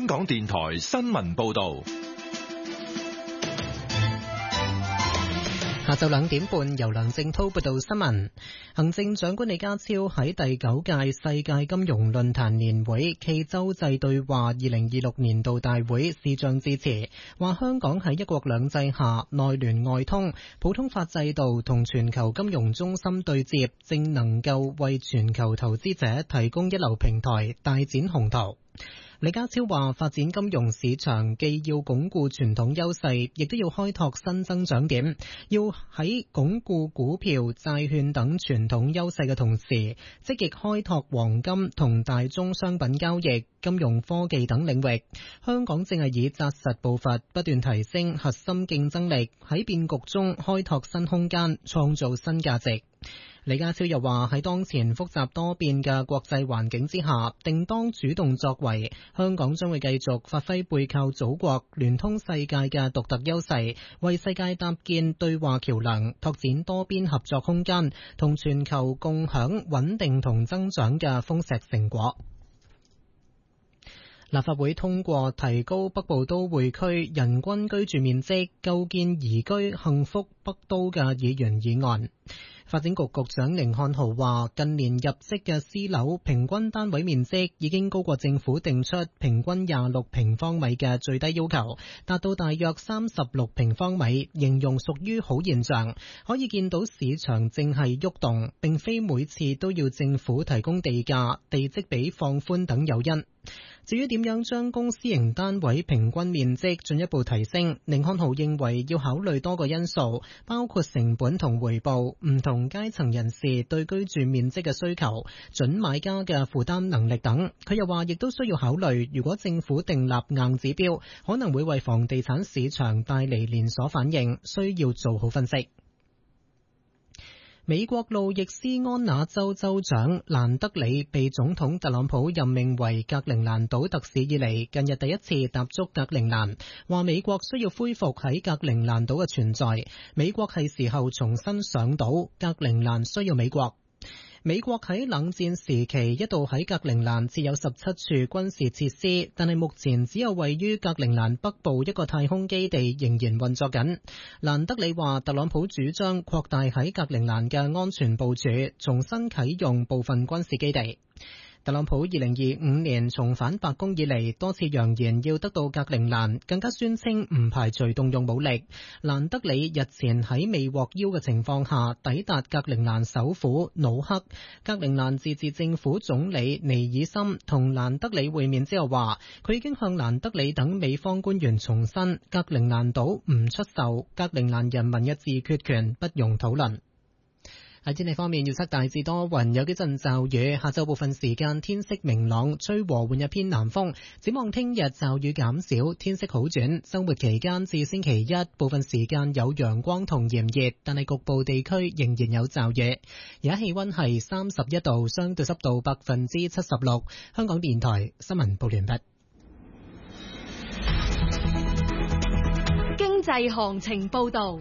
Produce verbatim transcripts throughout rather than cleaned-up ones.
香港電台新聞報道。 下晝兩點半，由梁正濤報道新聞。行政長官李家超喺第九屆世界金融論壇年會暨洲際對話二零二六年度大會視像致辭，話香港喺一國兩制下內聯外通，普通法制度同全球金融中心對接，正能夠為全球投資者提供一流平台，大展宏圖。李家超話，發展金融市場既要鞏固傳統優勢，亦都要開拓新增長點，要喺鞏固股票、債券等傳統優勢嘅同時，積極開拓黃金同大宗商品交易、金融科技等領域。香港正係以紮實步伐不斷提升核心競爭力，喺變局中開拓新空間，創造新價值。李家超又話，喺當前複雜多變嘅國際環境之下，定當主動作為，香港將會繼續發揮背靠祖國、聯通世界嘅獨特優勢，為世界搭建對話橋樑，拓展多邊合作空間，同全球共享穩定同增長嘅豐碩成果。立法會通過提高北部都會區人均居住面積，構建宜居幸福北都嘅議員議案。發展局局長甯漢豪話，近年入職嘅私樓平均單位面積已經高過政府定出平均廿六平方米嘅最低要求，達到大約三十六平方米，形容屬於好現象。可以見到市場正係喐動，並非每次都要政府提供地價、地積比放寬等誘因。至於點樣將公私營單位平均面積進一步提升，甯漢豪認為要考慮多個因素，包括成本同回報、唔同階層人士對居住面積嘅需求、準買家嘅負擔能力等。佢又話，亦都需要考慮，如果政府訂立硬指標，可能會為房地產市場帶嚟連鎖反應，需要做好分析。美國路易斯安那州州長蘭德里被總統特朗普任命為格陵蘭島特使以嚟，近日第一次踏足格陵蘭，話美國需要恢復喺格陵蘭島嘅存在，美國係時候重新上島，格陵蘭需要美國。美國喺冷戰時期一度喺格陵蘭設有十七處軍事設施，但係目前只有位於格陵蘭北部一個太空基地仍然運作緊。蘭德里話，特朗普主張擴大喺格陵蘭嘅安全部署，重新啟用部分軍事基地。特朗普二零二五年重返白宮以嚟，多次揚言要得到格陵蘭，更加宣稱唔排除動用武力。蘭德里日前喺未獲邀嘅情況下抵達格陵蘭首府努克，格陵蘭自治政府總理尼爾森同蘭德里會面之後話，佢已經向蘭德里等美方官員重申，格陵蘭島唔出售，格陵蘭人民嘅自決權不容討論。喺天氣方面，預測大致多雲，有幾陣驟雨。下晝部分時間天色明朗，吹和緩一偏南風。展望聽日驟雨減少，天色好轉。周末期間至星期一，部分時間有陽光同炎熱，但係局部地區仍然有驟雨。而家氣溫係三十一度，相對濕度百分之七十六。香港電台新聞報完畢。 經濟行情報道。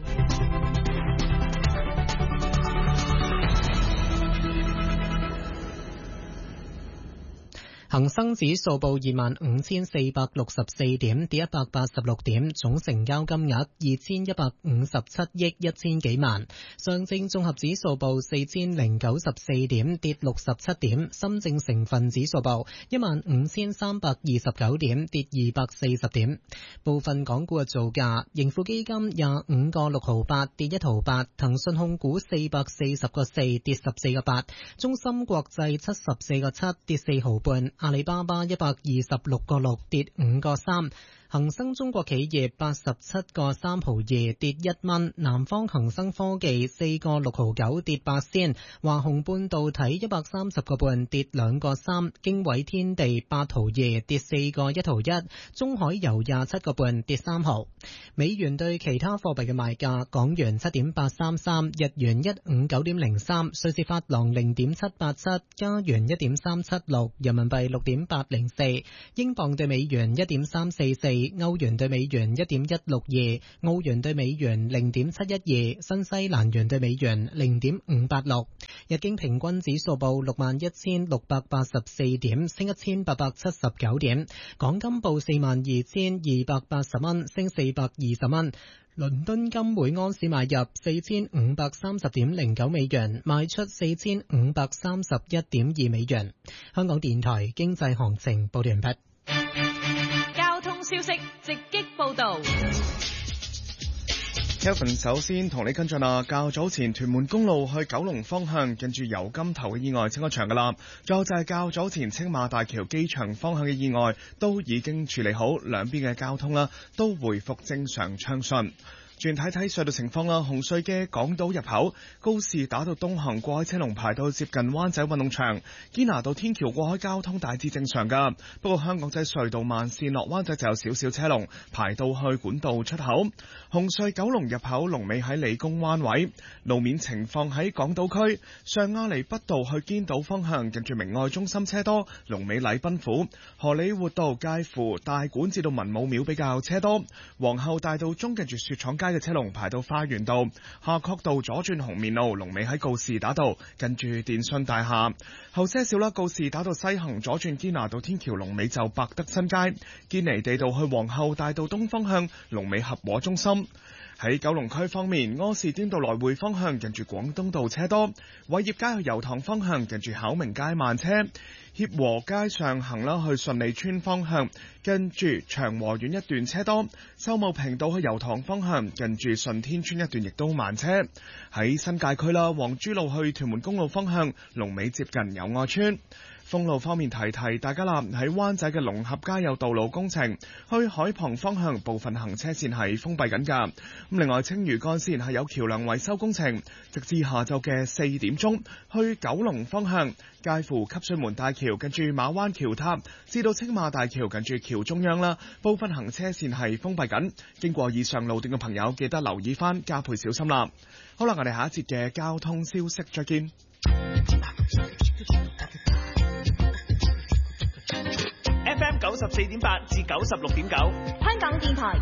恒生指數報二萬五千四百六十四點，跌一百八十六點，總成交金額二千一百五十七億一千幾萬。上證綜合指數報四千零九十四點，跌六十七點。深證成分指數報一萬五千三百二十九點，跌二百四十點。部分港股嘅造價，盈富基金廿五個六毫八，跌一毫八；騰訊控股四百四十個四，跌十四個八；中芯國際七十四個七，跌四毫半。阿里巴巴一百二十六個六，跌五個三。恒生中國企業八十七個三毫二，跌一蚊。南方恒生科技四個六毫九，跌八仙。華虹半導體一百三十個半，跌兩個三。經緯天地八毫二，跌四個一毫一。中海油廿七個半，跌三毫。美元對其他貨幣嘅賣價：港元七點八三三，日元一五九點零三，瑞士法郎零點七八七，加元一點三七六，人民幣係六點八零四，英鎊對美元一點三四四，歐元對美元一點一六二，澳元對美元零點七一二，新西蘭元對美元零點五八六。日經平均指數報六萬一千六百八十四點，升一千八百七十九點。港金報四萬二千二百八十蚊，升四百二十蚊。倫敦金每盎司買入四千五百三十點零九美元，賣出四千五百三十一點二美元。香港電台經濟行情報道完畢。 交通消息直擊報道。 Kevin 首先同你跟進啦，較早前屯門公路去九龍方向近住油金頭嘅意外清咗場噶啦，最後就係較早前青馬大橋機場方向嘅意外都已經處理好，兩邊嘅交通啦都回復正常暢順。轉睇睇隧道情況啦，紅隧嘅港島入口告士打道東行過海車龍排到接近灣仔運動場，堅拿道天橋過海交通大致正常噶。不過香港仔隧道慢線落灣仔就有少少車龍排到去管道出口。紅隧九龍入口龍尾喺理工灣位。路面情況喺港島區上亞厘畢道去堅道方向近住明愛中心車多，龍尾禮賓府。荷里活道介乎大館至到文武廟比較車多。皇后大道中近住雪廠街嘅車龍排到花園道，夏慤道左轉紅棉路龍尾喺告士打道近住電信大廈。後些少啦，告士打道西行左轉堅拿道天橋龍尾就百德新街。堅尼地道去皇后大道東方向龍尾合和中心。喺九龍區方面，柯士甸道來回方向近住廣東道車多，偉業街去油塘方向近住巧明街慢車。協和街上行啦，去順利村方向，近住長和苑一段車多；秀茂坪道去油塘方向，近住順天村一段亦都慢車。喺新界區啦，黃珠路去屯門公路方向，龍尾接近友愛村。封路方面提提大家啦，喺灣仔嘅龍合街有道路工程，去海旁方向部分行車線係封閉緊㗎。咁另外青嶼幹線係有橋梁維修工程，直至下晝嘅四點鐘，去九龍方向介乎汲水門大橋近住馬灣橋塔至到青馬大橋近住橋中央啦，部分行車線係封閉緊。經過以上路段嘅朋友記得留意翻，加倍小心啦。好啦，我哋下一節嘅交通消息再見。 F M 九十四點八至九十六點九， 香港電台